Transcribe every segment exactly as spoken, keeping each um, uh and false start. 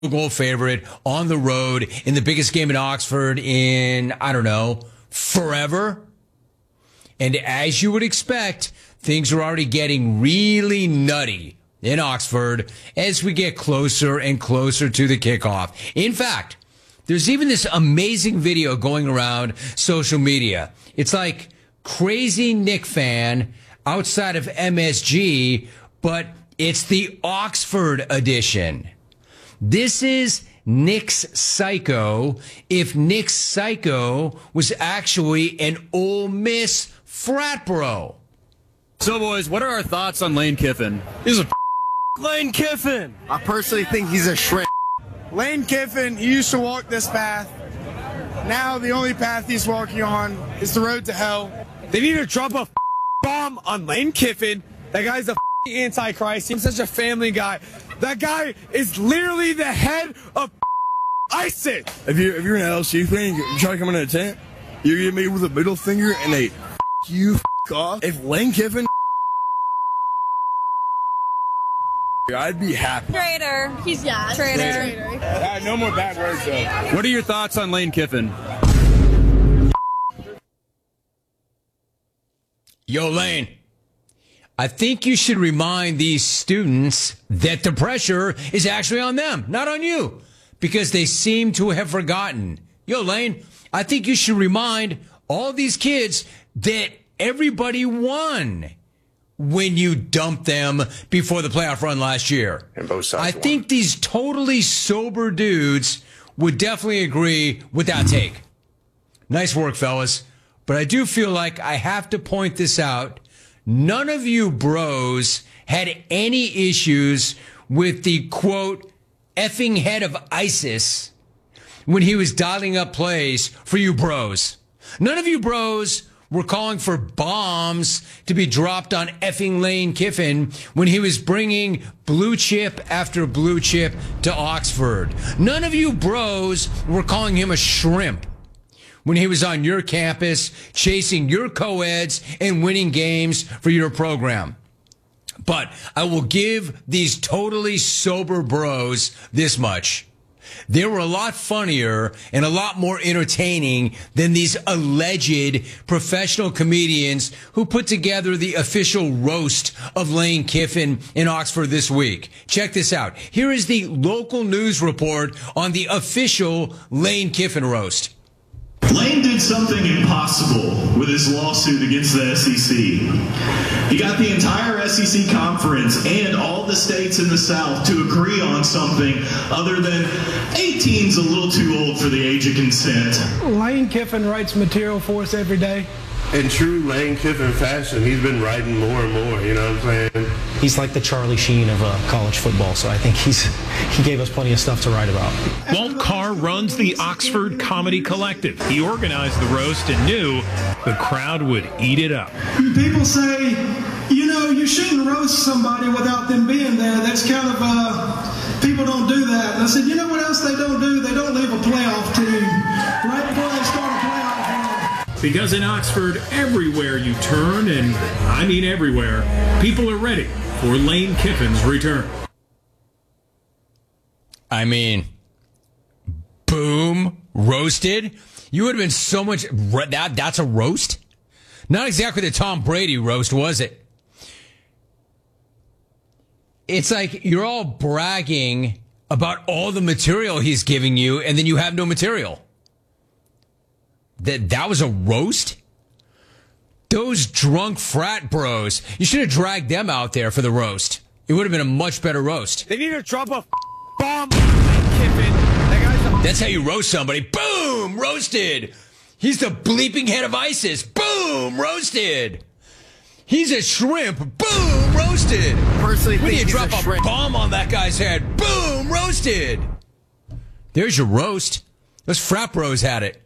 goal favorite on the road in the biggest game in Oxford in, I don't know, forever. And as you would expect, things are already getting really nutty in Oxford as we get closer and closer to the kickoff. In fact, there's even this amazing video going around social media. It's like Crazy Nick fan outside of M S G, but it's the Oxford edition. This is Nick's Psycho if Nick's Psycho was actually an Ole Miss frat bro. So, boys, what are our thoughts on Lane Kiffin? He's a Lane Kiffin. I personally think he's a shrimp. Lane Kiffin, he used to walk this path. Now the only path he's walking on is the road to hell. They need to drop a bomb on Lane Kiffin. That guy's a antichrist. He's such a family guy. That guy is literally the head of ISIS. If you're, if you're an L S U fan, you try to come in a tent, you get me with a middle finger and a you off. If Lane Kiffin, I'd be happy. Traitor. He's yeah. Traitor. Traitor. Uh, no more bad words though. What are your thoughts on Lane Kiffin? Yo, Lane, I think you should remind these students that the pressure is actually on them, not on you, because they seem to have forgotten. Yo, Lane, I think you should remind all these kids that everybody won when you dumped them before the playoff run last year. And both sides I won. think these totally sober dudes would definitely agree with that take. Nice work, fellas. But I do feel like I have to point this out. None of you bros had any issues with the, quote, effing head of ISIS when he was dialing up plays for you bros. None of you bros were calling for bombs to be dropped on effing Lane Kiffin when he was bringing blue chip after blue chip to Oxford. None of you bros were calling him a shrimp when he was on your campus chasing your co-eds and winning games for your program. But I will give these totally sober bros this much. They were a lot funnier and a lot more entertaining than these alleged professional comedians who put together the official roast of Lane Kiffin in Oxford this week. Check this out. Here is the local news report on the official Lane Kiffin roast. Lane did something impossible with his lawsuit against the S E C. He got the entire S E C conference and all the states in the South to agree on something other than eighteen's a little too old for the age of consent. Lane Kiffin writes material for us every day. In true Lane Kiffin fashion, he's been writing more and more, you know what I'm saying? He's like the Charlie Sheen of uh, college football, so I think he's he gave us plenty of stuff to write about. Walt Carr runs the Oxford Comedy Collective. He organized the roast and knew the crowd would eat it up. People say, you know, you shouldn't roast somebody without them being there. That's kind of, uh, people don't do that. And I said, you know what else they don't do? They don't leave a playoff team right before they start a playoff run. Because in Oxford, everywhere you turn, and I mean everywhere, people are ready for Lane Kiffin's return. I mean, boom, roasted. You would have been so much, that that's a roast? Not exactly the Tom Brady roast, was it? It's like you're all bragging about all the material he's giving you, and then you have no material. That that was a roast? Those drunk frat bros, you should have dragged them out there for the roast. It would have been a much better roast. They need to drop a bomb on Lane Kiffin. That guy's a That's how you roast somebody. Boom! Roasted! He's the bleeping head of ISIS. Boom! Roasted! He's a shrimp. Boom! Roasted! Personally, when do you think drop he's a a, shrimp. bomb on that guy's head? Boom! Roasted! There's your roast. Those frat bros had it.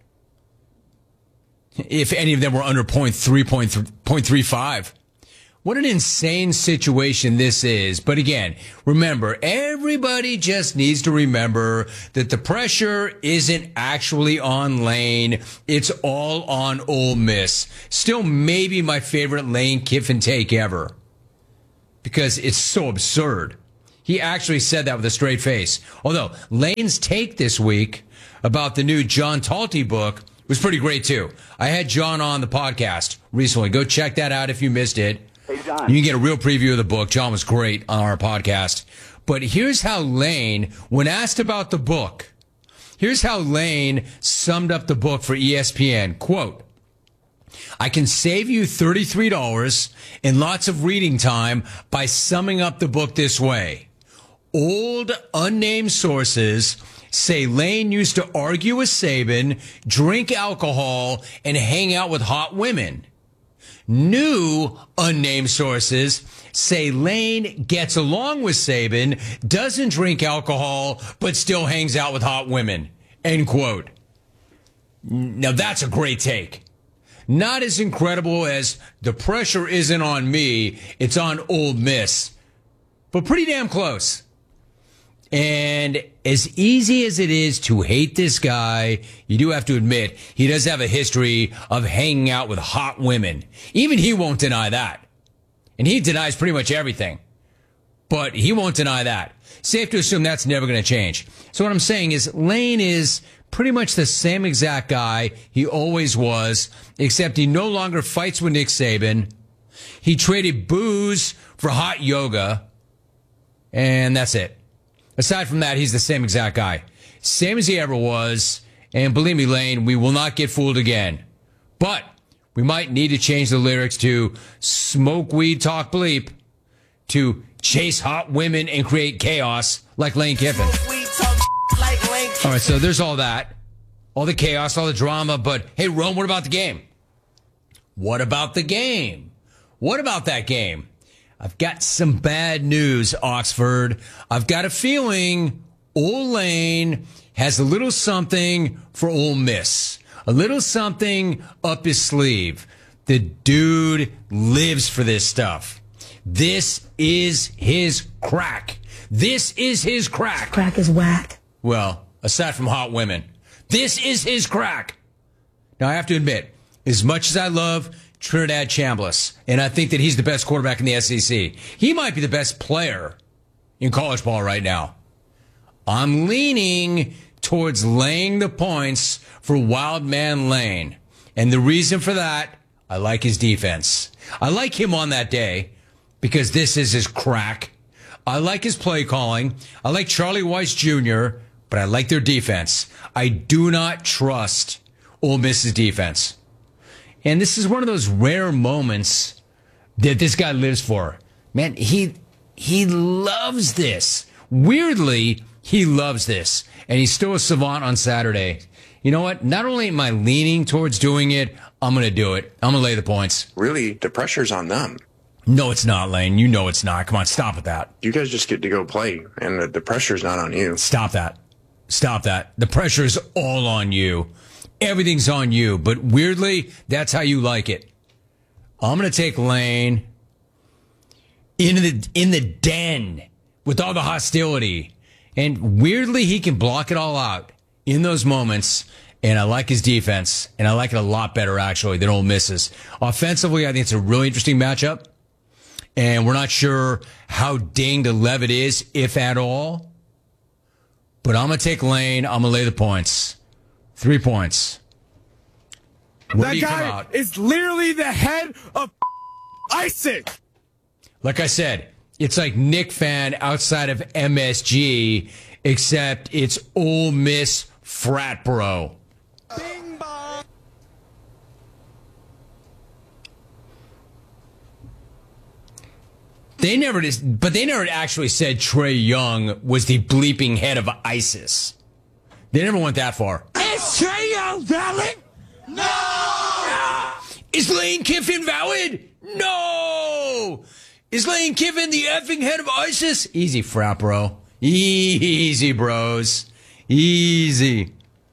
If any of them were under point three, point three five. What an insane situation this is. But again, remember, everybody just needs to remember that the pressure isn't actually on Lane. It's all on Ole Miss. Still maybe my favorite Lane Kiffin take ever. Because it's so absurd. He actually said that with a straight face. Although Lane's take this week about the new John Talty book was pretty great, too. I had John on the podcast recently. Go check that out if you missed it. Hey, John. You can get a real preview of the book. John was great on our podcast. But here's how Lane, when asked about the book, here's how Lane summed up the book for E S P N. Quote, I can save you thirty-three dollars and lots of reading time by summing up the book this way. Old, unnamed sources say Lane used to argue with Saban, drink alcohol, and hang out with hot women. New, unnamed sources say Lane gets along with Saban, doesn't drink alcohol, but still hangs out with hot women. End quote. Now that's a great take. Not as incredible as the pressure isn't on me, it's on Ole Miss. But pretty damn close. And as easy as it is to hate this guy, you do have to admit he does have a history of hanging out with hot women. Even he won't deny that. And he denies pretty much everything. But he won't deny that. Safe to assume that's never going to change. So what I'm saying is Lane is pretty much the same exact guy he always was, except he no longer fights with Nick Saban. He traded booze for hot yoga. And that's it. Aside from that, he's the same exact guy. Same as he ever was. And believe me, Lane, we will not get fooled again. But we might need to change the lyrics to smoke weed, talk bleep, to chase hot women and create chaos like Lane Kiffin. All right, so there's all that. All the chaos, all the drama. But, hey, Rome, what about the game? What about the game? What about that game? I've got some bad news, Oxford. I've got a feeling Ole Lane has a little something for Ole Miss. A little something up his sleeve. The dude lives for this stuff. This is his crack. This is his crack. Crack is whack. Well, aside from hot women, this is his crack. Now, I have to admit, as much as I love Trinidad Chambliss, and I think that he's the best quarterback in the S E C, he might be the best player in college ball right now. I'm leaning towards laying the points for Wildman Lane. And the reason for that, I like his defense. I like him on that day because this is his crack. I like his play calling. I like Charlie Weiss Junior, but I like their defense. I do not trust Ole Miss's defense. And this is one of those rare moments that this guy lives for. Man, he he loves this. Weirdly, he loves this. And he's still a savant on Saturday. You know what? Not only am I leaning towards doing it, I'm going to do it. I'm going to lay the points. Really, the pressure's on them. No, it's not, Lane. You know it's not. Come on, stop with that. You guys just get to go play, and the, the pressure's not on you. Stop that. Stop that. The pressure's all on you. Everything's on you. But weirdly, that's how you like it. I'm going to take Lane in the, in the den with all the hostility. And weirdly, he can block it all out in those moments. And I like his defense. And I like it a lot better, actually, than Ole Miss's. Offensively, I think it's a really interesting matchup. And we're not sure how dinged Levitt is, if at all. But I'm going to take Lane. I'm going to lay the points. Three points. Where that guy is literally the head of ISIS. Like I said, it's like Nick Fan outside of M S G, except it's Ole Miss frat bro. Bing bong. They never, but they never actually said Trae Young was the bleeping head of ISIS. They never went that far. Is Trae Young valid? No! Is Lane Kiffin valid? No! Is Lane Kiffin the effing head of ISIS? Easy, frat bro. Easy, bros. Easy.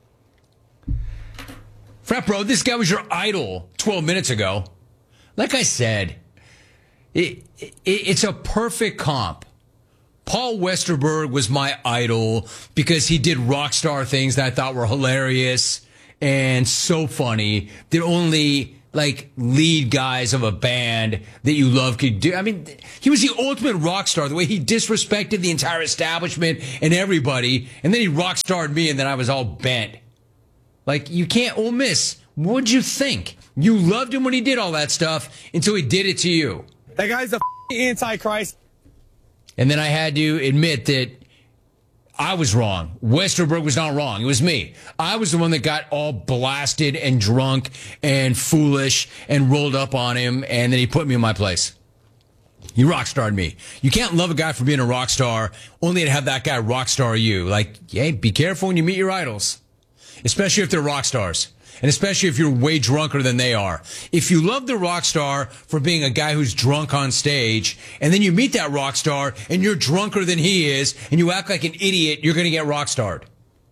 Frat bro, this guy was your idol twelve minutes ago. Like I said, it, it, it's a perfect comp. Paul Westerberg was my idol because he did rock star things that I thought were hilarious and so funny that only like lead guys of a band that you love could do. I mean, he was the ultimate rock star, the way he disrespected the entire establishment and everybody. And then he rock starred me and then I was all bent. Like, you can't, Ole Miss, what'd you think? You loved him when he did all that stuff until he did it to you. That guy's a antichrist. And then I had to admit that I was wrong. Westerberg was not wrong. It was me. I was the one that got all blasted and drunk and foolish and rolled up on him, and then he put me in my place. He rock starred me. You can't love a guy for being a rock star, only to have that guy rock star you. Like, hey, be careful when you meet your idols, especially if they're rock stars. And especially if you're way drunker than they are. If you love the rock star for being a guy who's drunk on stage, and then you meet that rock star and you're drunker than he is, and you act like an idiot, you're going to get rock starred.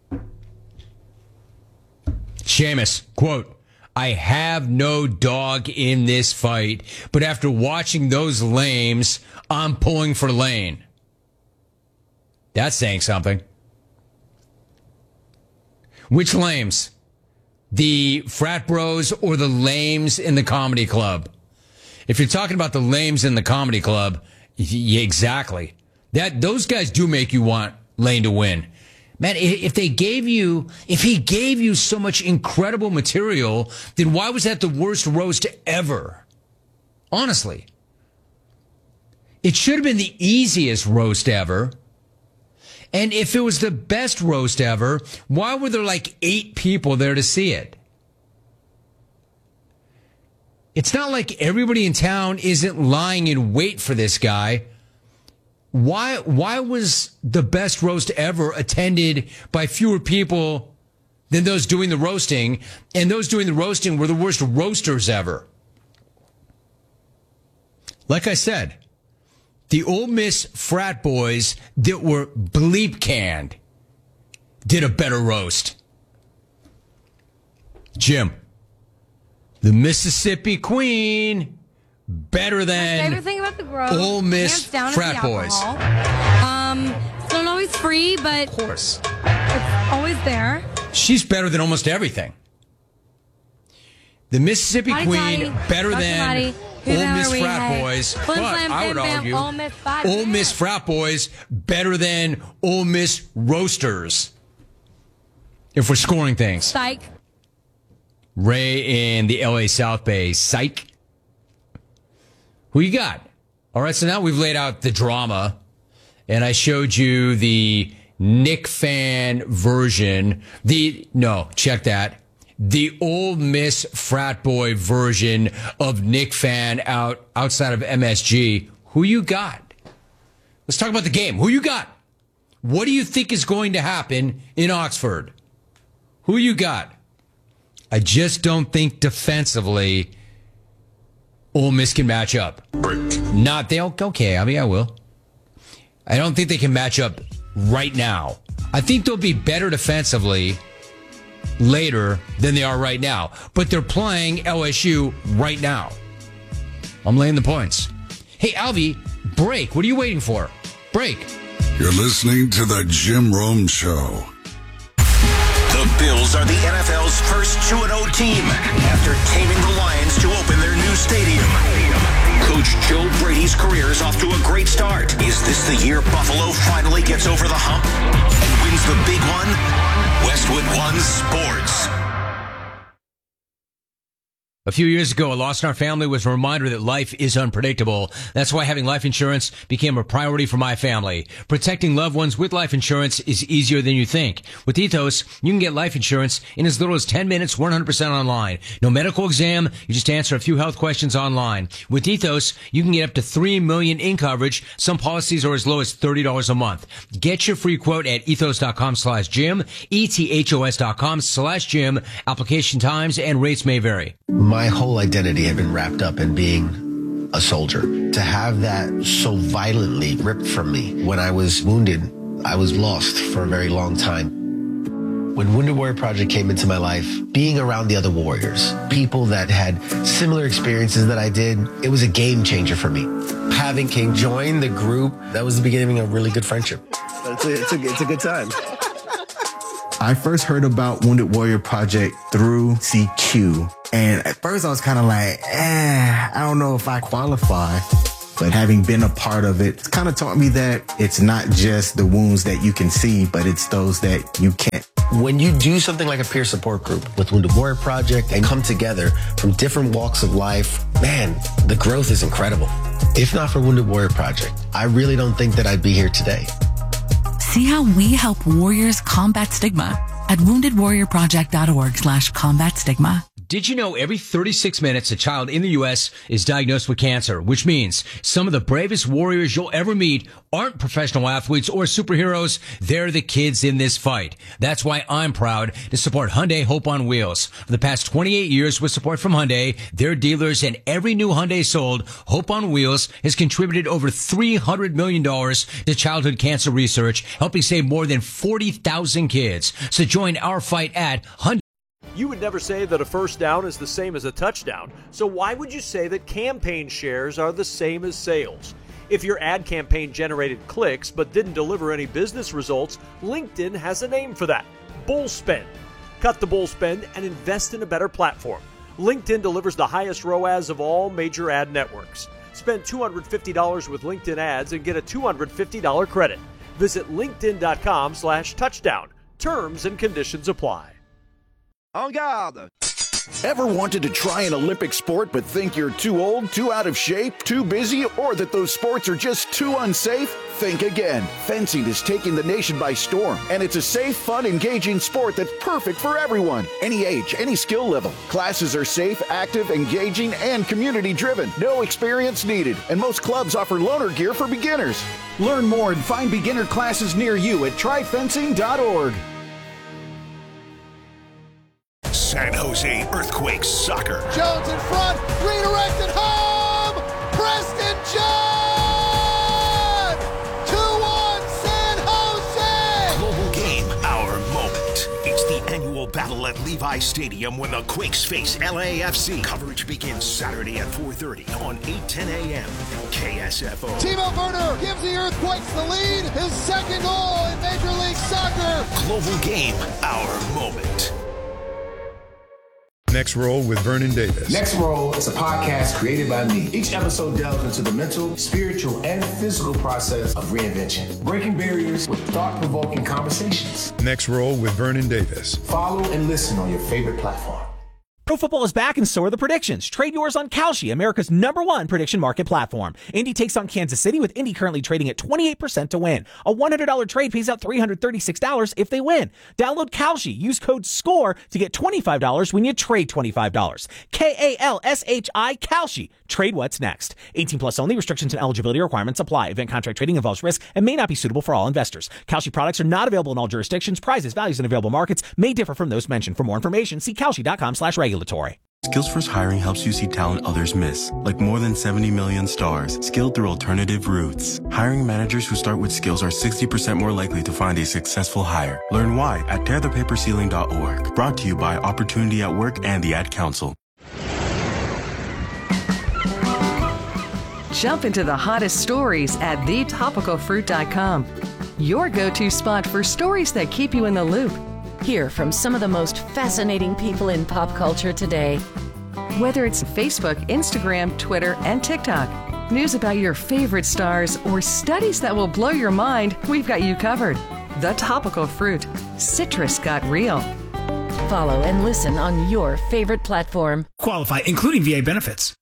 Seamus, quote, I have no dog in this fight, but after watching those lames, I'm pulling for Lane. That's saying something. Which lames? The frat bros or the lames in the comedy club? If you're talking about the lames in the comedy club, yeah, exactly. That those guys do make you want Lane to win. Man, if they gave you, if he gave you so much incredible material, then why was that the worst roast ever? Honestly. It should have been the easiest roast ever. And if it was the best roast ever, why were there like eight people there to see it? It's not like everybody in town isn't lying in wait for this guy. Why, why was the best roast ever attended by fewer people than those doing the roasting? And those doing the roasting were the worst roasters ever. Like I said, the Ole Miss frat boys that were bleep canned did a better roast. Jim, the Mississippi Queen, better than My favorite thing about the Grove, Ole Miss hands down, frat is the boys. Um, it's not always free, but of course, it's always there. She's better than almost everything. The Mississippi Potty Queen, potty, better potty than potty. Who Ole the hell Miss are we? frat Hey. boys. Flim, But flam, I would fam, fam, argue Ole Miss frat Ole Miss frat boys better than Ole Miss roasters. If we're scoring things. Psych. Ray in the L A South Bay. Psych. Who you got? All right, so now we've laid out the drama, and I showed you the Nick Fan version. The, no, check that. The Ole Miss frat boy version of Nick Fan out outside of M S G. Who you got? Let's talk about the game. Who you got? What do you think is going to happen in Oxford? Who you got? I just don't think defensively Ole Miss can match up. Not they'll okay. I mean, I will. I don't think they can match up right now. I think they'll be better defensively later than they are right now. But they're playing L S U right now. I'm laying the points. Hey, Alvy, break. What are you waiting for? Break. You're listening to the Jim Rome Show. The Bills are the N F L's first two and oh team after taming the Lions to open their new stadium. Coach Joe Brady's career is off to a great start. Is this the year Buffalo finally gets over the hump and wins the big one? Westwood One Sports. A few years ago, a loss in our family was a reminder that life is unpredictable. That's why having life insurance became a priority for my family. Protecting loved ones with life insurance is easier than you think. With Ethos, you can get life insurance in as little as ten minutes, one hundred percent online. No medical exam, you just answer a few health questions online. With Ethos, you can get up to three million dollars in coverage. Some policies are as low as thirty dollars a month. Get your free quote at ethos.com slash Jim, ethos.com slash Jim. Application times and rates may vary. My whole identity had been wrapped up in being a soldier. To have that so violently ripped from me when I was wounded, I was lost for a very long time. When Wounded Warrior Project came into my life, being around the other warriors, people that had similar experiences that I did, it was a game changer for me. Having King join the group, that was the beginning of a really good friendship. It's a, it's a, it's a good time. I first heard about Wounded Warrior Project through C Q. And at first I was kind of like, eh, I don't know if I qualify. But having been a part of it, it's kind of taught me that it's not just the wounds that you can see, but it's those that you can't. When you do something like a peer support group with Wounded Warrior Project and come together from different walks of life, man, the growth is incredible. If not for Wounded Warrior Project, I really don't think that I'd be here today. See how we help warriors combat stigma at wounded warrior project dot org slash combat stigma. Did you know every thirty-six minutes a child in the U S is diagnosed with cancer, which means some of the bravest warriors you'll ever meet aren't professional athletes or superheroes. They're the kids in this fight. That's why I'm proud to support Hyundai Hope on Wheels. For the past twenty-eight years with support from Hyundai, their dealers, and every new Hyundai sold, Hope on Wheels has contributed over three hundred million dollars to childhood cancer research, helping save more than forty thousand kids. So join our fight at Hyundai. You would never say that a first down is the same as a touchdown, so why would you say that campaign shares are the same as sales? If your ad campaign generated clicks but didn't deliver any business results, LinkedIn has a name for that: bull spend. Cut the bull spend and invest in a better platform. LinkedIn delivers the highest R O A S of all major ad networks. Spend two hundred fifty dollars with LinkedIn ads and get a two hundred fifty dollars credit. Visit linkedin.com slash touchdown. Terms and conditions apply. En garde! Ever wanted to try an Olympic sport but think you're too old, too out of shape, too busy, or that those sports are just too unsafe? Think again. Fencing is taking the nation by storm, and it's a safe, fun, engaging sport that's perfect for everyone. Any age, any skill level. Classes are safe, active, engaging, and community-driven. No experience needed, and most clubs offer loaner gear for beginners. Learn more and find beginner classes near you at try fencing dot org. San Jose Earthquakes soccer. Jones in front, redirected home! Preston John! two one San Jose! Global game, our moment. It's the annual battle at Levi Stadium when the Quakes face L A F C. Coverage begins Saturday at four thirty on eight ten a.m. K S F O. Timo Werner gives the Earthquakes the lead. His second goal in Major League Soccer. Global game, our moment. Next Roll with Vernon Davis. Next Roll is a podcast created by me. Each episode delves into the mental, spiritual, and physical process of reinvention, breaking barriers with thought-provoking conversations. Next Roll with Vernon Davis. Follow and listen on your favorite platform. Pro football is back and so are the predictions. Trade yours on Kalshi, America's number one prediction market platform. Indy takes on Kansas City, with Indy currently trading at twenty-eight percent to win. A one hundred dollars trade pays out three hundred thirty-six dollars if they win. Download Kalshi. Use code SCORE to get twenty-five dollars when you trade twenty-five dollars. K A L S H I, Kalshi. Trade what's next. eighteen plus only. Restrictions and eligibility requirements apply. Event contract trading involves risk and may not be suitable for all investors. Kalshi products are not available in all jurisdictions. Prices, values, and available markets may differ from those mentioned. For more information, see Kalshi.com slash regulatory. Skills First Hiring helps you see talent others miss, like more than seventy million stars, skilled through alternative routes. Hiring managers who start with skills are sixty percent more likely to find a successful hire. Learn why at tear the paper ceiling dot org. Brought to you by Opportunity at Work and the Ad Council. Jump into the hottest stories at the topical fruit dot com. Your go-to spot for stories that keep you in the loop. Hear from some of the most fascinating people in pop culture today. Whether it's Facebook, Instagram, Twitter, and TikTok, news about your favorite stars, or studies that will blow your mind, we've got you covered. The Topical Fruit. Citrus got real. Follow and listen on your favorite platform. Qualify, including V A benefits.